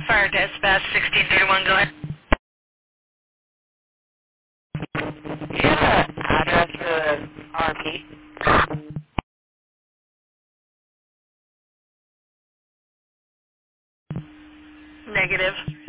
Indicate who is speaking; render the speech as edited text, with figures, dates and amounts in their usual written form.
Speaker 1: Fire dispatch 1631, go ahead.
Speaker 2: Do you have an address for the RP?
Speaker 1: Negative.